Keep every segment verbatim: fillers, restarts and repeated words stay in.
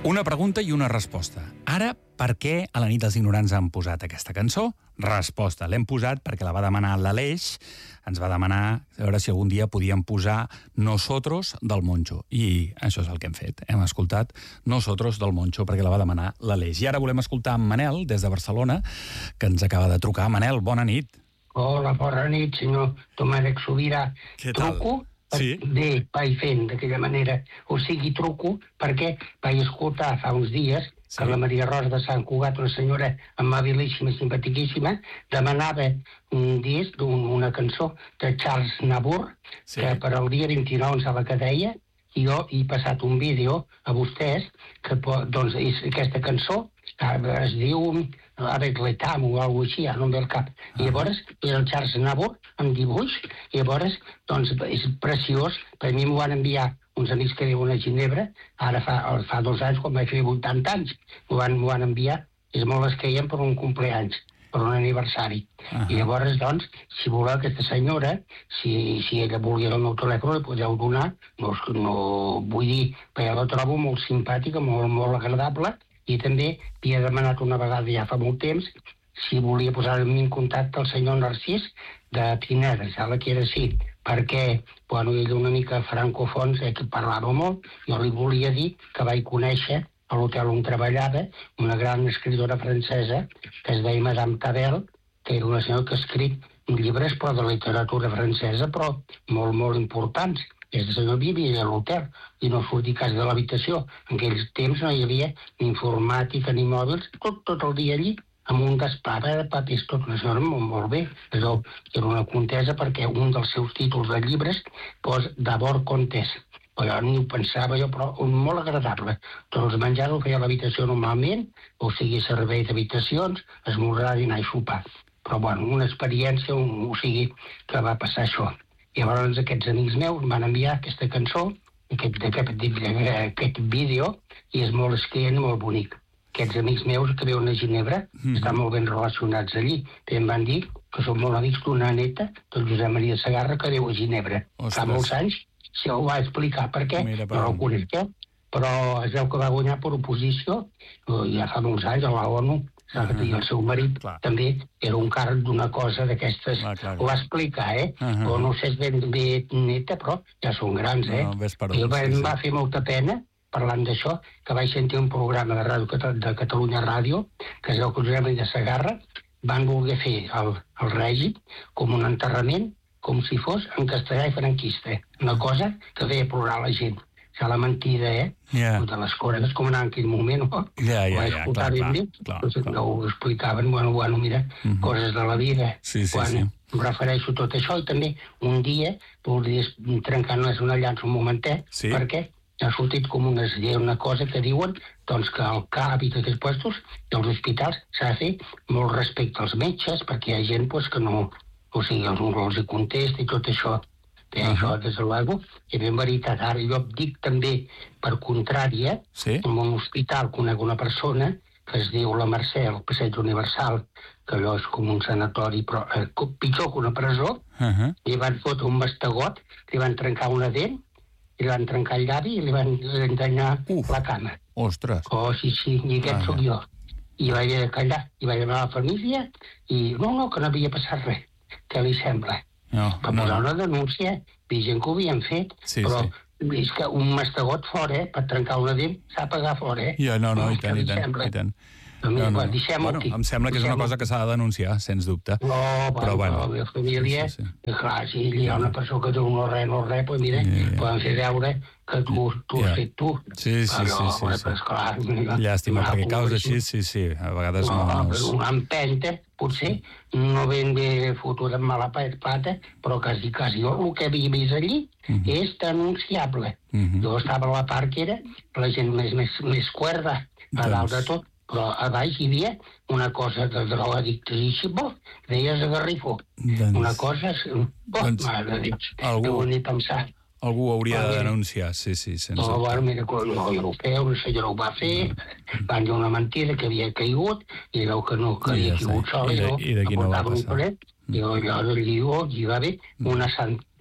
Una pregunta i una resposta. Ara, per què a la nit dels ignorants han posat aquesta cançó? Resposta. L'hem posat perquè la va demanar l'Aleix, ens va demanar a veure si algun dia podíem posar Nosotros del Moncho. I això és el que hem fet. Hem escoltat Nosotros del Moncho perquè la va demanar l'Aleix. I ara volem escoltar en Manel, des de Barcelona, que ens acaba de trucar. Manel, bona nit. Hola, bona nit, senyor Domènec Sobirà. Què tal? Truco? Sí. Bé, vaig fent d'aquella manera. O sigui, truco perquè vaig escoltar fa uns dies sí. que la Maria Rosa de Sant Cugat, una senyora amabilíssima, simpatiquíssima, demanava un disc d'una cançó de Charles Nabur, sí. que per al dia vint-i-nou em sembla que deia, i jo he passat un vídeo a vostès, que doncs és aquesta cançó, es diu Avec le Tam o alguna cosa així, ja no em ve al cap. I llavors, és el Charles Nabur, amb dibuix, i llavors, doncs, és preciós. Per mi m'ho van enviar uns amics que viuen a Ginebra, ara fa, fa dos anys, quan vaig fer vuitanta anys, m'ho van, m'ho van enviar, és molt esqueien per un compleanys, per un aniversari. Uh-huh. I llavors, doncs, si voleu aquesta senyora, si, si ella volia el meu telèfon, li podeu donar, no, no vull dir, perquè la trobo molt simpàtica, molt, molt agradable, i també havia demanat una vegada ja fa molt temps si volia posar-me en contacte el senyor Narcís de Pineda, sembla que era així, perquè, bueno, ell una mica francofons, eh, que parlava molt, jo li volia dir que vaig conèixer a l'hotel on treballava una gran escriptora francesa que es deia Madame Tabel, que era una senyora que ha escrit llibres però de literatura francesa, però molt, molt importants. Aquest senyor vivia a l'hotel i no sortia quasi de l'habitació. En aquells temps no hi havia ni informàtica ni mòbils, tot, tot el dia allí, amb un despatx de papers, tot una senyora molt, molt bé. Però era una contesa perquè un dels seus títols de llibres posa d'abord contes. Però ni ho pensava jo, però molt agradable. Tots els menjars ho feia a l'habitació normalment, o sigui, servei d'habitacions, esmorzar, dinar i sopar. Però, bueno, una experiència, un, o sigui, que va passar això. I llavors aquests amics meus van enviar aquesta cançó, aquest, aquest, aquest vídeo, i és molt esquient, molt bonic. Aquests amics meus que viuen a Ginebra mm. estan molt ben relacionats allí. I em van dir que són molt amics d'una neta, del Josep Maria Segarra, que viu a Ginebra. Ostres. Fa molts anys, si ho va explicar per què, Mira, no el coneixeu, però es veu que va guanyar per oposició, ja fa molts anys, a la ONU, Uh-huh. i el seu marit clar. També era un càrrec d'una cosa d'aquestes, ho va explicar, eh? Uh-huh. O no sé si ben bé neta, però ja són grans, eh? No, I em va, sí, sí. va fer molta pena, parlant d'això, que vaig sentir un programa de, ràdio, de Catalunya Ràdio, que es veu que Josep Maria Segarra van voler fer el, el règim com un enterrament, com si fos en castellà i franquista. Una cosa que feia plorar la gent. O sigui, la mentida, eh? Yeah. De les coses, com en aquell moment, no? Ja, ja, ja, clar, clar, clar, doncs, clar. No ho explicaven, bueno, bueno, mira, uh-huh. coses de la vida. Sí, sí, quan sí. em refereixo a tot això, i també un dia, voldries trencar-nos una llança un momentet, sí? perquè ha sortit com una, una cosa que diuen doncs, que al C A P i tots aquests puestos dels hospitals s'ha de fer molt respecte als metges, perquè hi ha gent pues, que no, o sigui, els, els hi contesta i tot això. Eh, uh-huh. Això, des de l'ego, i ben veritat, ara jo et dic també, per contrària, sí? en un hospital conec una persona que es diu la Mercè, al Passeig Universal, que allò és com un sanatori, però eh, pitjor que una presó, uh-huh. li van fotre un mastegot, li van trencar una dent, li van trencar el llavi i li van entanyar Uf. la cama. Ostres! Oh, sí, sí, i aquest uh-huh. sóc jo. I vaig callar, i vaig anar a la família, i no, no, que no havia passat res. Què li sembla? No, per no, posar no. una denúncia, vi gent que ho havien fet, sí, però sí. és que un mastegot fora, eh, per trencar una dent, s'ha pagar fora, eh? Ja, no, no, i tant, i tant, i tant. No, no, no. Bueno, em sembla que és una cosa que s'ha de denunciar, sens dubte. No, però, bueno, la meva família, sí, sí. clar, si hi ha una persona que diu no res, no res, doncs mira, yeah, yeah. poden fer veure que tu, tu yeah. has fet tu. Sí, sí, però, sí. sí, sí. Pues, clar, mira, llàstima, perquè caus així, sí, sí, a vegades no... No, no és... una empenta, potser, no ben bé fotuda amb mala plata, però quasi, quasi jo el que havia vist allí uh-huh. és denunciable. Uh-huh. Jo estava a la part que era la gent més, més, més cuerda, a doncs... dalt de tot, però a baix hi havia una cosa de drogadictíssima, deies a Garrifó. Doncs... Una cosa... Oh, doncs... mare de Déu, algú... no ho ni pensar. Algú ho hauria de denunciar, sí, sí, sense no, bueno, mira, no, europeu, una senyora ho va fer, van dir una mentida que havia caigut, i veu que no, que havia caigut sol, i, i, de, i d'aquí no va passar. I allò del llió hi va haver una, sant,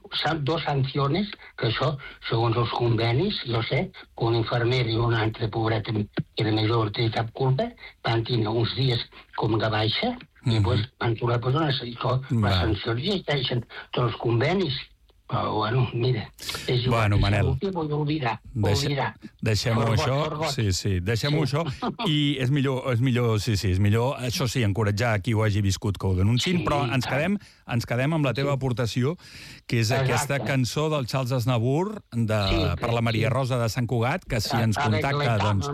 dos sanciones, que això, segons els convenis, jo sé que un infermer i un altre pobret que era major, no té cap culpa, van tenir uns dies com de baixa, i mm-hmm. pues, van trobar pues, una, això, les sancions existeixen tots els convenis. Però, bueno, mira, és igual, bueno, Manel, ho oblidarà, ho deixe, oblidarà. Deixem-ho això, sí, sí, deixem-ho sí. això, i és millor, és millor, sí, sí, és millor, això sí, encoratjar qui ho hagi viscut que ho denunciïn, sí, però ens quedem, ens quedem amb la teva sí. aportació, que és Exacte. aquesta cançó del Charles Aznavour de, sí, per la Maria sí. Rosa de Sant Cugat, que si ens contacta, doncs...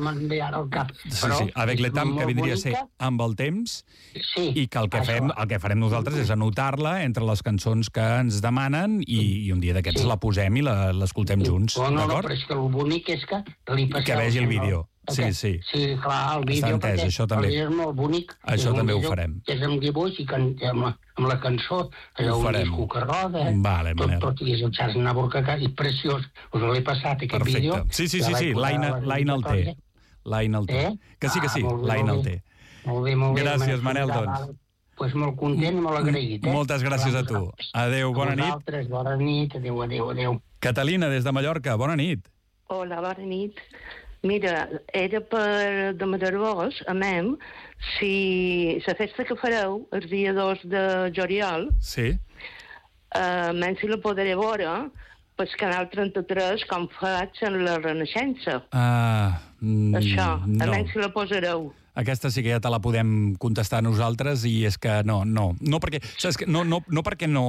Sí, sí, avec l'etam, que vindria a ser amb el temps, sí, i que el que, fem, el que farem nosaltres és anotar-la entre les cançons que ens demanen i i un dia d'aquests sí. la posem i l'escoltem junts, oh, no, d'acord? No, però és que el bonic és que li passeu... Que vegi el vídeo, no? sí, sí. Sí, clar, el vídeo, entès, perquè això també. és molt bonic. Això també ho farem. És amb dibuix i can, amb, la, amb la cançó, allò un disco que roda, vale, tot, tot, i és el Charles Aznavour, que és preciós, us l'he passat, aquest Perfecte. vídeo. Sí, sí, sí, sí. l'Aina el té. L'Aina el té. Eh? Que sí, que sí, ah, l'Aina el té. Molt bé, molt bé. Gràcies, Manel, doncs. Pues molt content i molt agraït. Eh? Moltes gràcies a tu. Adéu, bona nit. Vosaltres, bona nit. Adéu, adéu, adéu. Catalina, des de Mallorca, bona nit. Hola, bona nit. Mira, era per demanar-vos, a mem, si la festa que fareu el dia dos de juliol, sí. uh, menys si la podré veure, pel canal trenta-tres, com faig en la Renaixença. Ah, mm, Això, a no. menys si la posareu. Aquesta sí que ja te la podem contestar nosaltres i és que no, no, no perquè, saps que no, no, no perquè no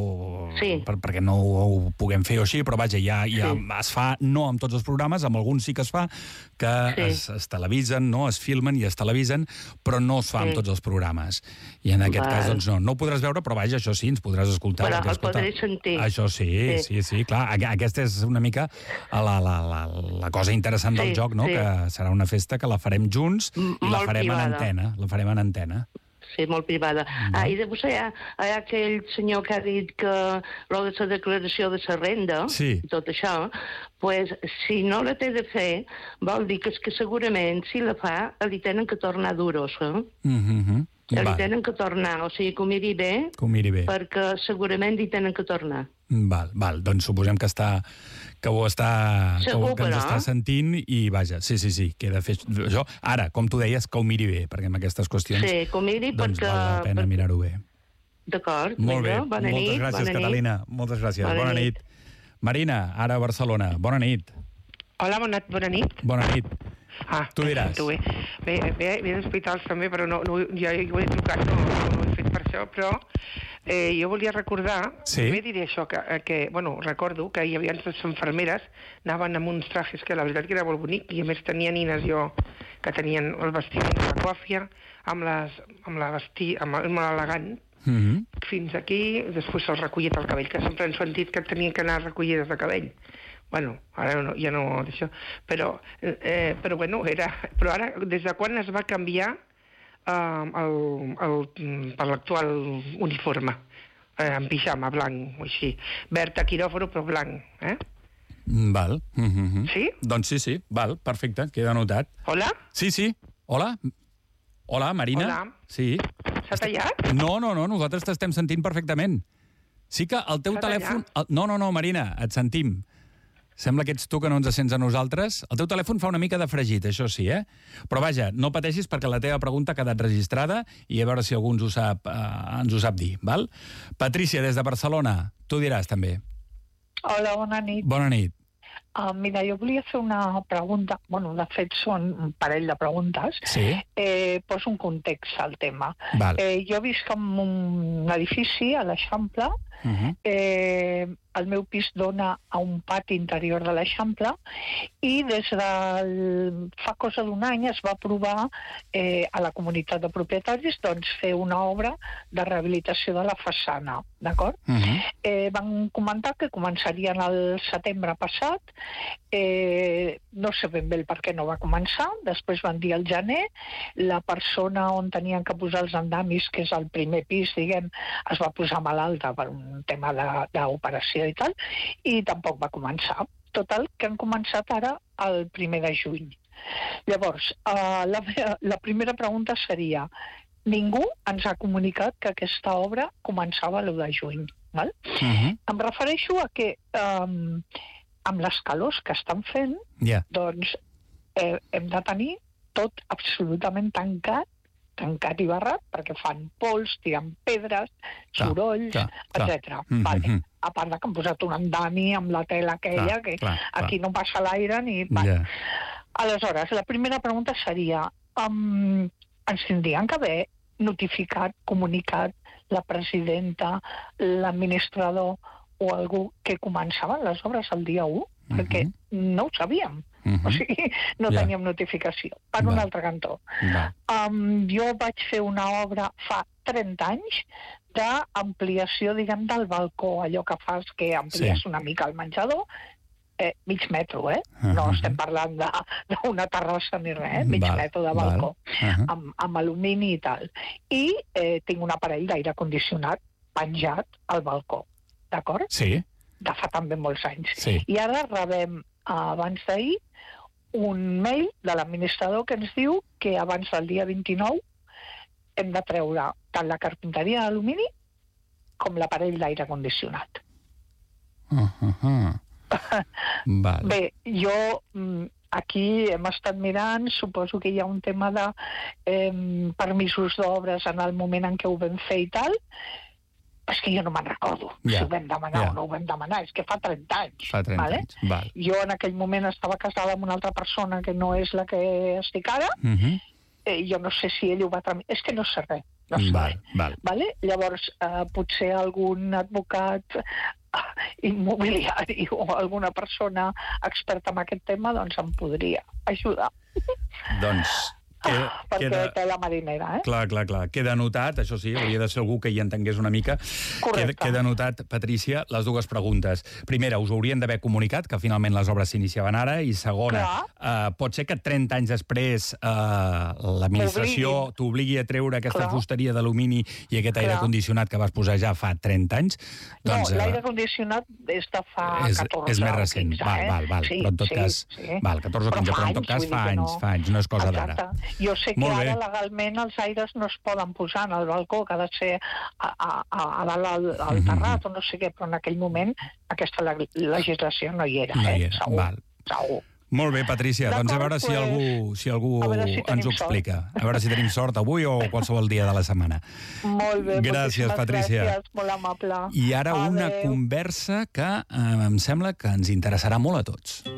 sí. per, perquè no ho puguem fer o així, però vaja, ja, ja sí. es fa, no amb tots els programes, amb alguns sí que es fa, que sí. es, es televisen, no, es filmen i es televisen, però no es fa sí. amb tots els programes. I en aquest Val. cas, doncs no, no ho podràs veure, però vaja, això sí, ens podràs escoltar. Però el escoltar. podré sentir. Això sí, sí, sí, sí clar, aquesta és una mica la, la, la, la cosa interessant del sí, joc, no?, sí. que serà una festa que la farem junts M i la farem privada. en antena, la farem en antena. Sí, molt privada. Mm. Ah, i després hi ha, hi ha aquell senyor que ha dit que l'ho de la declaració de la renda, sí. i tot això, pues, si no la té de fer, vol dir que, és que segurament, si la fa, li tenen que tornar duros, eh? Mm-hmm. Li tenen que tornar, o sigui, que ho miri bé, que ho miri bé. perquè segurament li tenen que tornar. Val, val, doncs suposem que està que ho està Segur, que, que ens està sentint i vaja, sí, sí, sí, que he de fer això. Ara, com tu deies, que ho miri bé, perquè amb aquestes qüestions sí, que ho miri doncs perquè... val la pena per... mirar-ho bé. D'acord, molt bé, bona moltes nit, gràcies, bona Catalina, nit. moltes gràcies, bona, bona nit. nit. Marina, ara a Barcelona, bona nit. Hola, bona, bona nit. Bona nit. Ah, tu diràs. Tu bé, bé, bé, bé d'hospitals també, però no, no, ja ho he trucat, no, no ho he fet per això, però eh, jo volia recordar, sí? també diré això, que, que, bueno, recordo que hi havia les infermeres, anaven amb uns trajes que la veritat que era molt bonic, i a més tenien nines jo, que tenien el vestiment de la coàfia, amb, les, amb la vestí, amb, amb l'elegant, mm-hmm. fins aquí, després se'ls recollit el cabell, que sempre han sentit que tenien que anar recollides de cabell. Bueno, ara no, ja no d'això, però, eh, però bueno, era... Però ara, des de quan es va canviar eh, el, el, per l'actual uniforme? Eh, en pijama, blanc, o així. Verd a quiròfano, però blanc, eh? Val. Mm-hmm. Sí? Doncs sí, sí, val, perfecte, queda anotat. Hola? Sí, sí, hola. Hola, Marina. Hola. Sí. S'ha tallat? No, no, no, nosaltres t'estem sentint perfectament. Sí que el teu telèfon... El... No, no, no, Marina, et sentim. Sembla que ets tu que no ens sents a nosaltres. El teu telèfon fa una mica de fregit, això sí, eh? Però vaja, no pateixis perquè la teva pregunta ha quedat registrada i a veure si algú ens ho sap, eh, ens ho sap dir, val? Patrícia, des de Barcelona, tu diràs també. Hola, bona nit. Bona nit. Uh, mira, jo volia fer una pregunta, bueno, de fet són un parell de preguntes. Sí. Eh, poso un context al tema. Val. Eh, jo visc en un edifici a l'Eixample. Uh-huh. eh, el meu pis dona a un pati interior de l'Eixample i des de fa cosa d'un any es va aprovar eh, a la comunitat de propietaris doncs, fer una obra de rehabilitació de la façana, d'acord? Uh-huh. eh, van comentar que començarien el setembre passat, eh, no sé ben bé el per què no va començar, després van dir al gener, la persona on tenien que posar els andamis, que és el primer pis, diguem, es va posar malalta per un tema d'operació i tal, i tampoc va començar. Total, que han començat ara el primer de juny. Llavors, uh, la, la primera pregunta seria, ningú ens ha comunicat que aquesta obra començava l'u de juny. Val? Uh-huh. Em refereixo a que um, amb les calors que estan fent, Yeah. doncs eh, hem de tenir tot absolutament tancat, tancat i barrat, perquè fan pols, tiren pedres, Clar, sorolls, clar, clar. etcètera. Mhm. Vale. A part de que han posat un andami amb la tela aquella, Clar, que clar, clar. aquí no passa l'aire ni... Vale. Yeah. Aleshores, la primera pregunta seria, um, ens tindrien que haver notificat, comunicat la presidenta, l'administrador o algú que començaven les obres el dia u? Mhm. Perquè no ho sabíem. Mhm. O sigui, no Ja. teníem notificació. Per Va. un altre cantó. Va. Um, jo vaig fer una obra fa trenta anys d'ampliació, diguem, del balcó, allò que fas que amplies Sí. una mica el menjador, eh, mig metro, eh? No Uh-huh. estem parlant de- d'una terrassa ni res, eh? Mig Val, metro de val. balcó, Uh-huh. amb, amb alumini i tal. I eh, tinc un aparell d'aire condicionat penjat al balcó, d'acord? Sí, De fa també molts anys. sí. I ara rebem, abans d'ahir, un mail de l'administrador que ens diu que abans del dia vint-i-nou hem de treure tant la carpinteria d'alumini com l'aparell d'aire condicionat. Uh-huh. Val. Bé, jo mm, aquí hem estat mirant, suposo que hi ha un tema de eh, permisos d'obres en el moment en què ho vam fer i tal, és que jo no me'n recordo Ja, si ho vam demanar ja. o no ho vam demanar, és que fa trenta anys. Fa trenta vale? anys. Val. Jo en aquell moment estava casada amb una altra persona que no és la que estic ara, Uh-huh. eh, jo no sé si ell ho va tramitar, és que no sé res, no sé Val, res. val. Vale? Llavors, eh, potser algun advocat immobiliari o alguna persona experta en aquest tema doncs em podria ajudar. Doncs... Queda, Ah, perquè queda... té la marinera, eh? Clar, clar, clar. Queda anotat, això sí, hauria de ser algú que hi entengués una mica. Correcte. Queda, queda anotat, Patrícia, les dues preguntes. Primera, us haurien d'haver comunicat que finalment les obres s'iniciaven ara, i segona, eh, pot ser que trenta anys després eh, l'administració M'obliguin. t'obligui a treure aquesta Clar. fusteria d'alumini i aquest aire Clar. condicionat que vas posar ja fa trenta anys? No, eh, l'aire condicionat és de fa és, catorze és més o recent. quinze, Val, eh? val, val. Sí, Però en tot sí, cas... sí. Val, catorze o quinze, però, en tot cas vull fa dir que anys, no. fa anys, no és cosa d'ara. Exacte. Jo sé que Molt bé. ara legalment els aires no es poden posar en el balcó, que ha de ser a, a, a, a dalt al, al Mhm. terrat o no sé què, però en aquell moment aquesta leg- legislació no hi era, No eh? hi era, Segur, val. segur. Molt bé, Patrícia. D'acord, Doncs a veure si pues, algú, si algú a veure si ens tenim ho sort. explica. A veure si tenim sort avui o qualsevol dia de la setmana. Molt bé, Gràcies, moltíssimes Patrícia. gràcies, molt amable. I ara una Adéu. conversa que eh, em sembla que ens interessarà molt a tots.